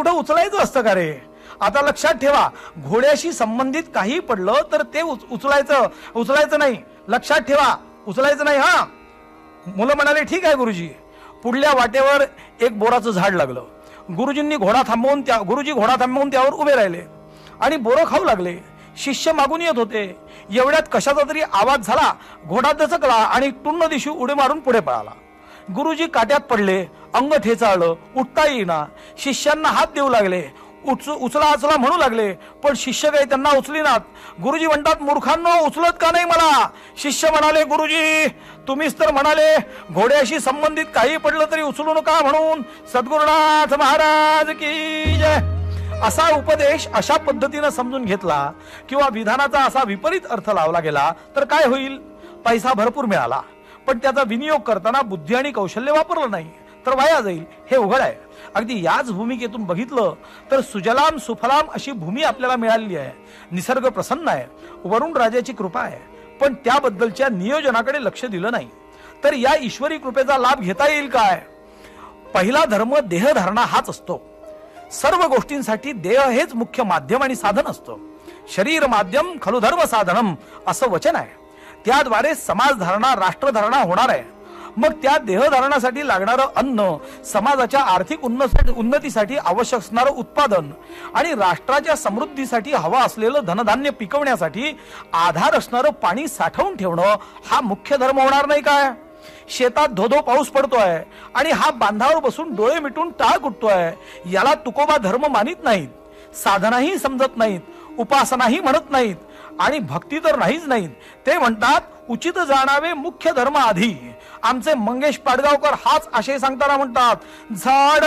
कुठं उचलायचं असतं का रे? आता लक्षात ठेवा, घोड्याशी संबंधित काही पडलं तर ते उचलायचं नाही. लक्षात ठेवा, उचलायचं नाही. हा, मुलं म्हणाले ठीक आहे गुरुजी. पुढल्या वाटेवर एक बोराचं झाड लागलं. गुरुजी घोडा थांबवून त्यावर उभे राहिले आणि बोरं खाऊ लागले. शिष्य मागून येत होते. एवढ्यात कशाचा तरी आवाज झाला. घोडा दचकला आणि टुन्न दिशी उडी मारून पुढे पळाला. गुरुजी काट्यात पडले, अंग ठेचाळलं, उठता येईना. शिष्यांना हात देऊ लागले, उचला म्हणू लागले, पण शिष्य काही त्यांना उचलीनात. गुरुजी म्हणतात, मूर्खांनो, उचलत का नाही मला? शिष्य म्हणाले, गुरुजी तुम्हीच तर म्हणाले घोड्याशी संबंधित काही पडलं तरी उचलू नका म्हणून. सद्गुरुनाथ महाराज की जय. असा उपदेश अशा पद्धतीने समजून घेतला किंवा विधानाचा असा विपरीत अर्थ लावला गेला तर काय होईल? पैसा भरपूर मिळाला, पण त्याचा विनियोग करताना बुद्धी आणि कौशल्य वापरलं नाही तर वाया जाईल, हे उघड आहे. अगदी याच भूमिकेतून बघितलं तर सुजलाम सुफलाम अशी भूमी आपल्याला मिळालेली आहे. निसर्ग प्रसन्न आहे, वरुण राजाची कृपा आहे, पण त्याबद्दलच्या नियोजनाकडे लक्ष दिलं नाही. तर या ईश्वरी कृपेचा लाभ घेता येईल काय? पहिला धर्म देहधारणा हाच असतो. सर्व गोष्टींसाठी देह हेच मुख्य माध्यम आणि साधन असतं. शरीर माध्यम खलु धर्म साधनम असं वचन आहे. त्याद्वारे समाजधारणा राष्ट्रधारणा होणार आहे. मग त्या देहधारणासाठी लागणारं अन्न, समाजाच्या आर्थिक उन्नतीसाठी आवश्यक असणारं उत्पादन आणि राष्ट्राच्या समृद्धीसाठी हवा असलेलं धनधान्य पिकवण्यासाठी आधार असणारं पाणी साठवून ठेवणं हा मुख्य धर्म होणार नाही काय? शेतात धोधो पाऊस पडतोय आणि हा बांधावर बसून डोळे मिटून टाळ कुटतोय. याला तुकोबा धर्म मानित नाहीत, साधनाही समजत नाहीत, उपासनाही म्हणत नाहीत आणि भक्ती तर नाहीच नाहीत. ते म्हणतात उचित जाणावे मुख्य धर्म आधी. आमचे मंगेश पाडगावकर हाच आशय सांगताना म्हणतात, झाड